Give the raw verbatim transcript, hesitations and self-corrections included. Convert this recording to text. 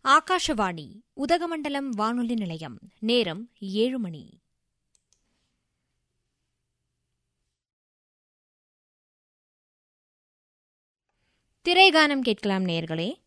ஆகாஷவாணி உதகமண்டலம் வானொலி நிலையம். நேரம் ஏழு மணி. திரைகானம் கேட்கலாம் நேயர்களே.